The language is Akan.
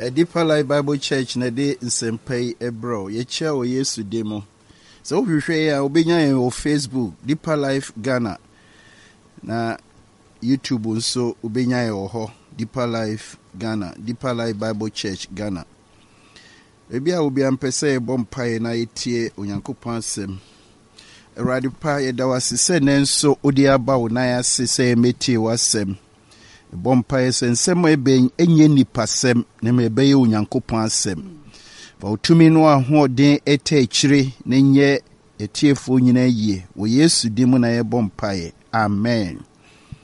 Deeper Life Bible Church na de nsempei ebro ye chia o Yesu demo. So we share obenya on Facebook Deeper Life Ghana na YouTube nso obenya o ho Deeper Life Ghana, Deeper Life Bible Church Ghana. Ebi a obi ampese bompae na yetie Onyankopɔn asɛm. Awurade pa ye da wasese nenso odi aba wo na ya sese metie wasɛm. Bompae sensem ebe enye nipasɛm na mebe ye Onyankopɔn asɛm. Fa utumi no ahoden eta akyire na nye etiefo nyina yie. Wo Yesu dimu na ye bompae. Amen.